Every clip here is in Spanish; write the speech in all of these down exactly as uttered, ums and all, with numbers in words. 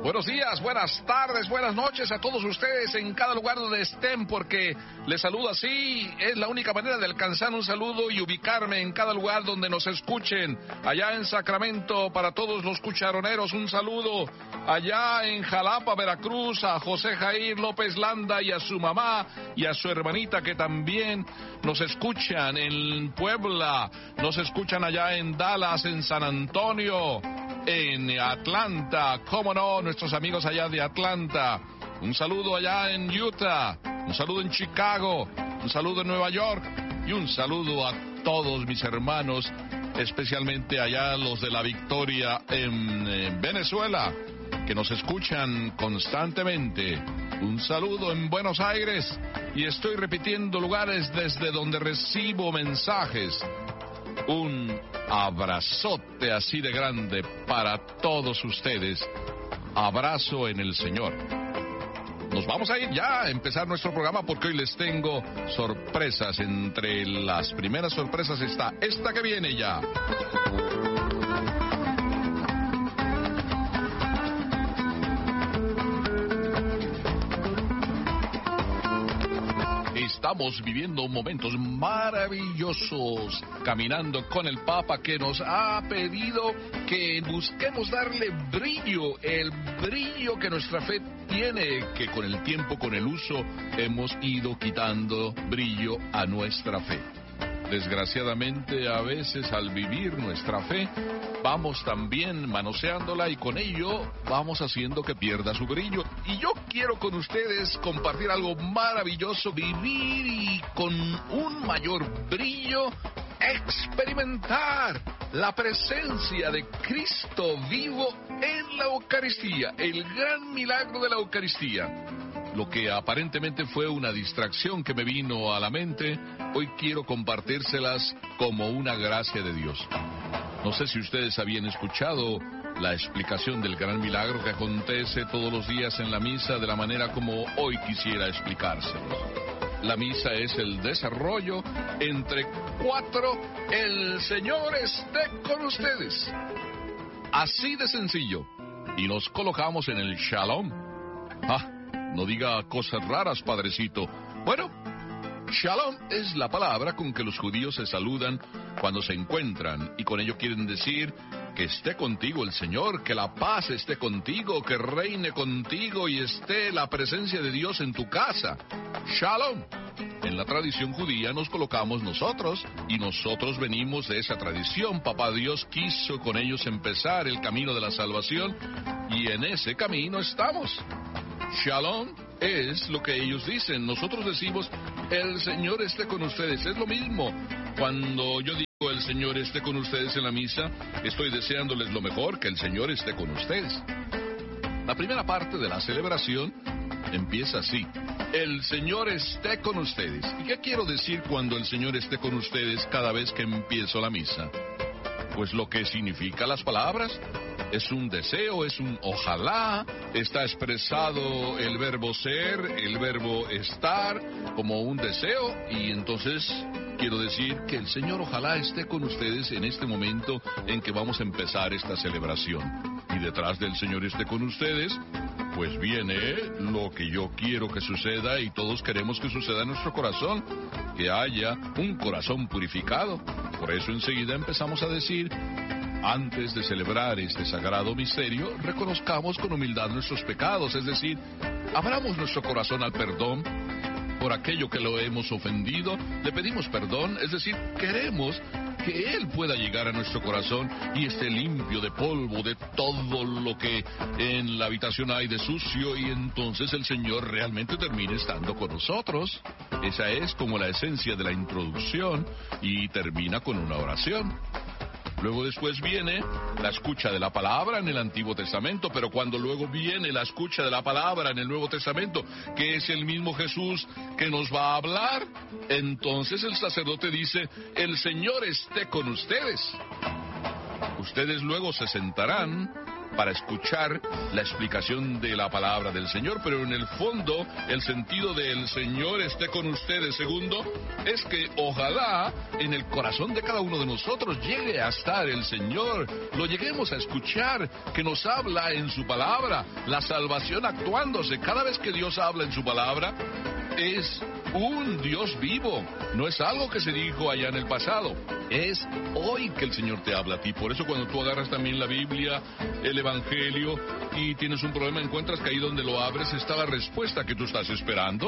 Buenos días, buenas tardes, buenas noches a todos ustedes en cada lugar donde estén, porque les saludo así, es la única manera de alcanzar un saludo y ubicarme en cada lugar donde nos escuchen. Allá en Sacramento, para todos los cucharoneros, un saludo. Allá en Jalapa, Veracruz, a José Jair López Landa y a su mamá y a su hermanita que también nos escuchan. En Puebla, nos escuchan allá en Dallas, en San Antonio, en Atlanta, cómo no, nuestros amigos allá de Atlanta. Un saludo allá en Utah, un saludo en Chicago, un saludo en Nueva York y un saludo a todos mis hermanos, especialmente allá los de la Victoria en, en Venezuela, que nos escuchan constantemente. Un saludo en Buenos Aires, y estoy repitiendo lugares desde donde recibo mensajes. Un abrazote así de grande para todos ustedes. Abrazo en el Señor. Nos vamos a ir ya a empezar nuestro programa, porque hoy les tengo sorpresas. Entre las primeras sorpresas está esta que viene ya. Estamos viviendo momentos maravillosos, caminando con el Papa, que nos ha pedido que busquemos darle brillo, el brillo que nuestra fe tiene, que con el tiempo, con el uso, hemos ido quitando brillo a nuestra fe. Desgraciadamente, a veces al vivir nuestra fe, vamos también manoseándola y con ello vamos haciendo que pierda su brillo. Y yo quiero con ustedes compartir algo maravilloso, vivir y con un mayor brillo, experimentar la presencia de Cristo vivo en la Eucaristía, el gran milagro de la Eucaristía. Lo que aparentemente fue una distracción que me vino a la mente, hoy quiero compartírselas como una gracia de Dios. No sé si ustedes habían escuchado la explicación del gran milagro que acontece todos los días en la misa de la manera como hoy quisiera explicárselos. La misa es el desarrollo entre cuatro, el Señor esté con ustedes. Así de sencillo. Y nos colocamos en el Shalom. Ah, no diga cosas raras, padrecito. Bueno, Shalom es la palabra con que los judíos se saludan cuando se encuentran, y con ello quieren decir que esté contigo el Señor, que la paz esté contigo, que reine contigo y esté la presencia de Dios en tu casa. Shalom. En la tradición judía nos colocamos nosotros, y nosotros venimos de esa tradición. Papá Dios quiso con ellos empezar el camino de la salvación, y en ese camino estamos. Shalom es lo que ellos dicen. Nosotros decimos, el Señor esté con ustedes. Es lo mismo. Cuando yo digo el Señor esté con ustedes en la misa, estoy deseándoles lo mejor, que el Señor esté con ustedes. La primera parte de la celebración empieza así: el Señor esté con ustedes. ¿Y qué quiero decir cuando el Señor esté con ustedes cada vez que empiezo la misa? Pues lo que significa las palabras. Es un deseo, es un ojalá, está expresado el verbo ser, el verbo estar, como un deseo, y entonces quiero decir que el Señor ojalá esté con ustedes en este momento en que vamos a empezar esta celebración. Y detrás del Señor esté con ustedes, pues viene lo que yo quiero que suceda y todos queremos que suceda en nuestro corazón, que haya un corazón purificado. Por eso enseguida empezamos a decir: antes de celebrar este sagrado misterio, reconozcamos con humildad nuestros pecados, es decir, abramos nuestro corazón al perdón por aquello que lo hemos ofendido, le pedimos perdón, es decir, queremos que Él pueda llegar a nuestro corazón y esté limpio de polvo, de todo lo que en la habitación hay de sucio, y entonces el Señor realmente termine estando con nosotros. Esa es como la esencia de la introducción, y termina con una oración. Luego después viene la escucha de la palabra en el Antiguo Testamento, pero cuando luego viene la escucha de la palabra en el Nuevo Testamento, que es el mismo Jesús que nos va a hablar, entonces el sacerdote dice: el Señor esté con ustedes. Ustedes luego se sentarán para escuchar la explicación de la palabra del Señor, pero en el fondo el sentido de el Señor esté con ustedes, segundo, es que ojalá en el corazón de cada uno de nosotros llegue a estar el Señor, lo lleguemos a escuchar, que nos habla en su palabra, la salvación actuándose. Cada vez que Dios habla en su palabra, es un Dios vivo, no es algo que se dijo allá en el pasado, es hoy que el Señor te habla a ti. Por eso cuando tú agarras también la Biblia, el Evangelio, y tienes un problema, encuentras que ahí donde lo abres está la respuesta que tú estás esperando.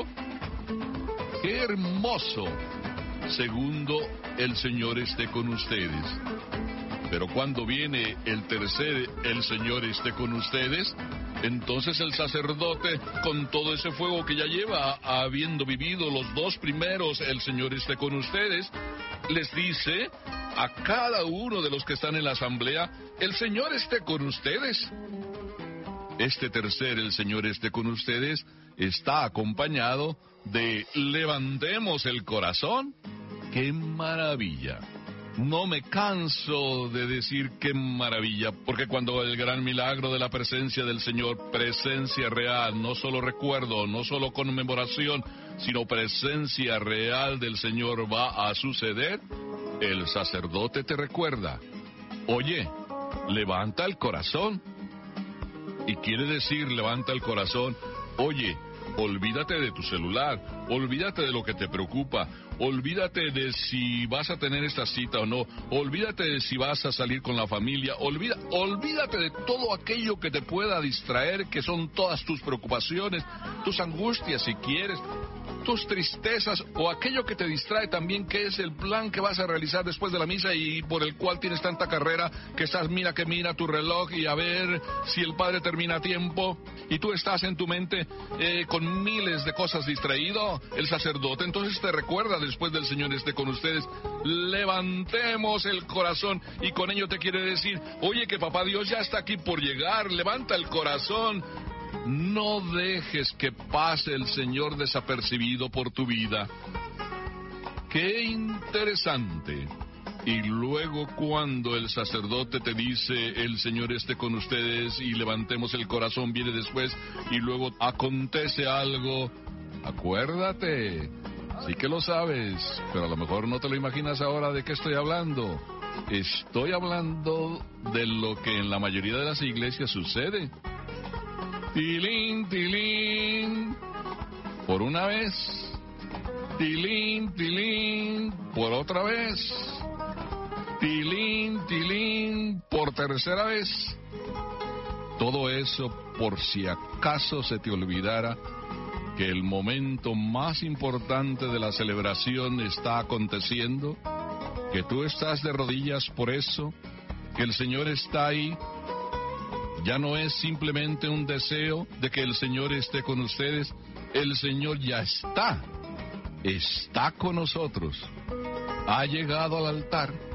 ¡Qué hermoso! Segundo, el Señor esté con ustedes. Pero cuando viene el tercer, el Señor esté con ustedes, entonces el sacerdote, con todo ese fuego que ya lleva, habiendo vivido los dos primeros, el Señor esté con ustedes, les dice a cada uno de los que están en la asamblea, el Señor esté con ustedes. Este tercer, el Señor esté con ustedes, está acompañado de levantemos el corazón. ¡Qué maravilla! No me canso de decir qué maravilla, porque cuando el gran milagro de la presencia del Señor, presencia real, no solo recuerdo, no solo conmemoración, sino presencia real del Señor va a suceder, el sacerdote te recuerda, oye, levanta el corazón. Y quiere decir, levanta el corazón, oye, olvídate de tu celular, olvídate de lo que te preocupa, olvídate de si vas a tener esta cita o no, olvídate de si vas a salir con la familia, olvida, olvídate de todo aquello que te pueda distraer, que son todas tus preocupaciones, tus angustias si quieres, tus tristezas o aquello que te distrae también, que es el plan que vas a realizar después de la misa y por el cual tienes tanta carrera que estás mira que mira tu reloj y a ver si el padre termina a tiempo y tú estás en tu mente eh, con miles de cosas distraído. El sacerdote entonces te recuerda después del Señor esté con ustedes, levantemos el corazón, y con ello te quiere decir, oye, que papá Dios ya está aquí por llegar, levanta el corazón. No dejes que pase el Señor desapercibido por tu vida. ¡Qué interesante! Y luego cuando el sacerdote te dice, el Señor esté con ustedes y levantemos el corazón, viene después, y luego acontece algo, acuérdate, sí que lo sabes, pero a lo mejor no te lo imaginas ahora de qué estoy hablando. Estoy hablando de lo que en la mayoría de las iglesias sucede. Tilín, tilín, por una vez. Tilín, tilín, por otra vez. Tilín, tilín, por tercera vez. Todo eso por si acaso se te olvidara que el momento más importante de la celebración está aconteciendo, que tú estás de rodillas por eso, que el Señor está ahí. Ya no es simplemente un deseo de que el Señor esté con ustedes, el Señor ya está, está con nosotros, ha llegado al altar.